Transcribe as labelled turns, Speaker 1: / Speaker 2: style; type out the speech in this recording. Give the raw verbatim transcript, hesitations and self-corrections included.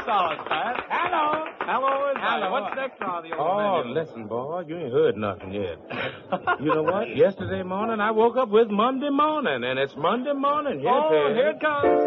Speaker 1: solid, Pat.
Speaker 2: Hello.
Speaker 1: Hello, is
Speaker 2: Hello.
Speaker 1: What's next on the old
Speaker 3: Oh,
Speaker 1: menu?
Speaker 3: listen, boy, you ain't heard nothing yet. You know what? Yesterday morning, I woke up with Monday morning, and it's Monday morning. Here
Speaker 1: Oh,
Speaker 3: it is.
Speaker 1: here it comes.